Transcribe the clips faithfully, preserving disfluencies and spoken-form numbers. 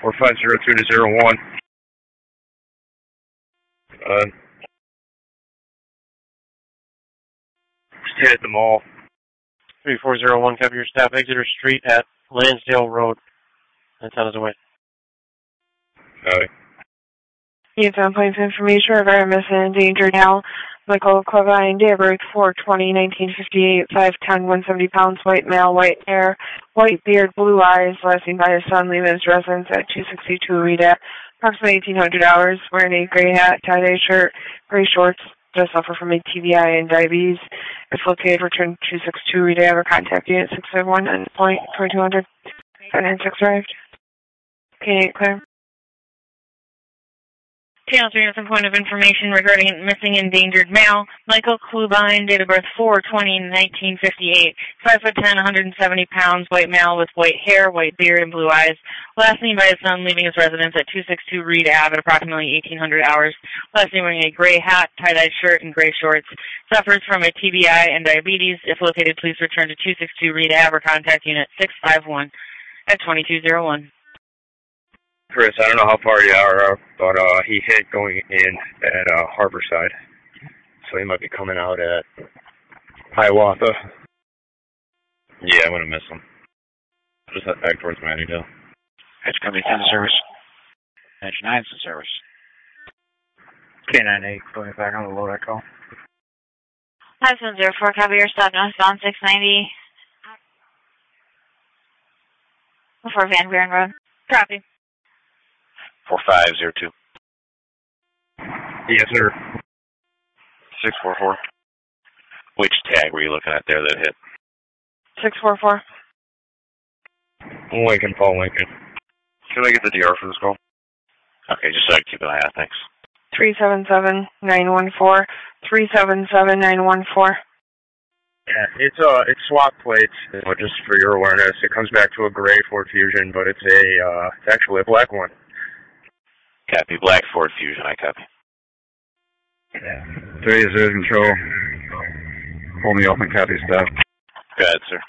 four five zero two to zero one. Uh, stay at the mall. three four zero one, copy your stop. Exeter Street at Lansdale Road. That's on his way. Copy. You have some points of information regarding missing and endangered Hal. Michael Clavine, date of birth four twenty nineteen fifty-eight, five ten, one seventy pounds, white male, white hair, white beard, blue eyes, last seen by his son, leaving his residence at two sixty-two Redat, approximately eighteen hundred hours, wearing a gray hat, tie-dye shirt, gray shorts, does suffer from a T B I and diabetes. If located, return two sixty-two Redat or contact unit six five one and point twenty-two hundred. seven nine six arrived. K eight clear. Channel three has some point of information regarding missing endangered male, Michael Klubine, date of birth four twenty nineteen fifty-eight, five foot ten, one hundred seventy pounds, white male with white hair, white beard, and blue eyes. Last seen by his son leaving his residence at two sixty-two Reed Ave at approximately eighteen hundred hours. Last seen wearing a gray hat, tie-dye shirt, and gray shorts. Suffers from a T B I and diabetes. If located, please return to two sixty-two Reed Ave or contact unit six five one at twenty-two oh one. Chris, I don't know how far you are, but uh, he hit going in at uh, Harborside. So he might be coming out at Hiawatha. Yeah, I'm going to miss him. Just head back towards Mattydale. Edge Company ten to service. Edge nine to service. K nine eight, going back on the load I call. five seven zero four, copy your stop northbound six ninety. Before Van Buren Road. Copy. four five zero two. Yes, sir. six four four. Which tag were you looking at there that hit? six four four. Lincoln, Paul Lincoln. Can I get the D R for this call? Okay, just so I can keep an eye out, thanks. three seven seven nine one four. three seven seven nine one four. Yeah, it's uh, it's swap plates. Uh, just for your awareness, it comes back to a gray Ford Fusion, but it's a uh, it's actually a black one. Copy. Black Ford Fusion, I copy. Yeah. three zero control. Hold me open, copy stuff. Go ahead, sir.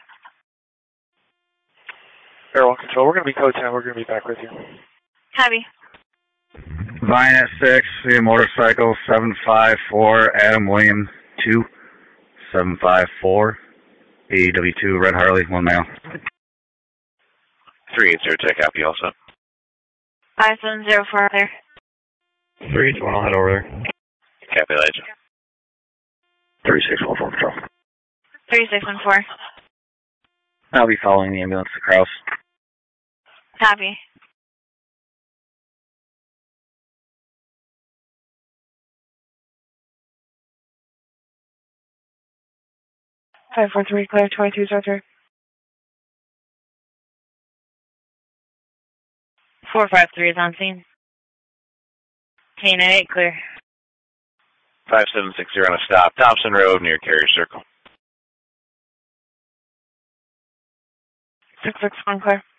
Airwalk Control, we're going to be code ten. We're going to be back with you. Copy. Vine at six, see a motorcycle, seven five four, Adam William two, seven five four, A E W two, Red Harley, one male. three eight zero, take copy also. five seven zero four there. Three eight one, I'll head over there. Copy, Elijah. three six one four control. three six one four. I'll be following the ambulance to Kraus. Copy. five four three, clear, twenty-two zero three. four five three is on scene. K nine eight, clear. five seven six zero on a stop. Thompson Road near Carrier Circle. six six one, clear.